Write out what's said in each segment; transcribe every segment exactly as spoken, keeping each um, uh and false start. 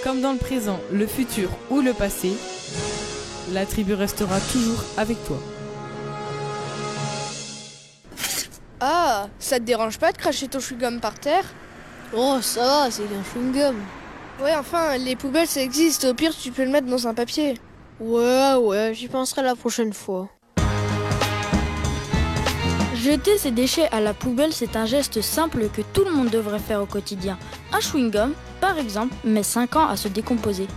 Comme dans le présent, le futur ou le passé, la tribu restera toujours avec toi. Ah, ça te dérange pas de cracher ton chewing-gum par terre? Oh, ça va, c'est un chewing-gum. Ouais, enfin, les poubelles ça existe, au pire tu peux le mettre dans un papier. Ouais, ouais, j'y penserai la prochaine fois. Jeter ses déchets à la poubelle, c'est un geste simple que tout le monde devrait faire au quotidien. Un chewing-gum, par exemple, met cinq ans à se décomposer.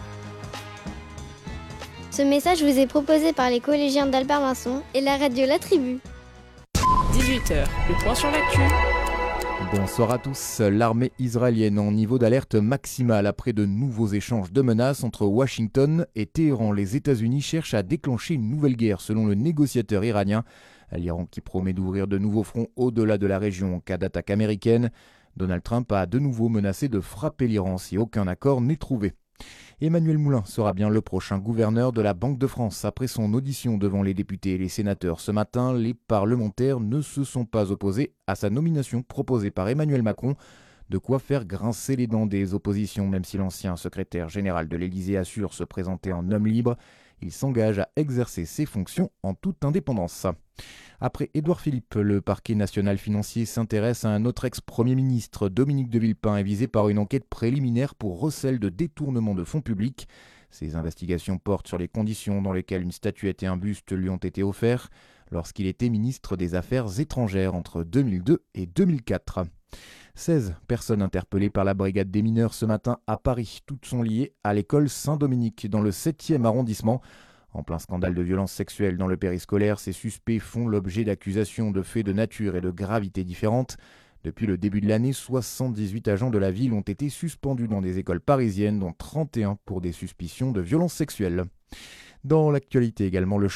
Ce message vous est proposé par les collégiens d'Albert Vincent et la radio La Tribu. dix-huit heures, le point sur l'actu. Bonsoir à tous. L'armée israélienne en niveau d'alerte maximale après de nouveaux échanges de menaces entre Washington et Téhéran. Les États-Unis cherchent à déclencher une nouvelle guerre selon le négociateur iranien. L'Iran qui promet d'ouvrir de nouveaux fronts au-delà de la région en cas d'attaque américaine. Donald Trump a de nouveau menacé de frapper l'Iran si aucun accord n'est trouvé. Emmanuel Moulin sera bien le prochain gouverneur de la Banque de France. Après son audition devant les députés et les sénateurs ce matin, les parlementaires ne se sont pas opposés à sa nomination proposée par Emmanuel Macron. De quoi faire grincer les dents des oppositions, même si l'ancien secrétaire général de l'Élysée assure se présenter en homme libre. Il s'engage à exercer ses fonctions en toute indépendance. Après Édouard Philippe, le parquet national financier s'intéresse à un autre ex-premier ministre. Dominique de Villepin est visé par une enquête préliminaire pour recel de détournement de fonds publics. Ces investigations portent sur les conditions dans lesquelles une statuette et un buste lui ont été offerts lorsqu'il était ministre des Affaires étrangères entre deux mille deux et deux mille quatre. seize personnes interpellées par la brigade des mineurs ce matin à Paris. Toutes sont liées à l'école Saint-Dominique dans le septième arrondissement. En plein scandale de violence sexuelle dans le périscolaire, ces suspects font l'objet d'accusations de faits de nature et de gravité différentes. Depuis le début de l'année, soixante-dix-huit agents de la ville ont été suspendus dans des écoles parisiennes, dont trente et un pour des suspicions de violence sexuelle. Dans l'actualité également, le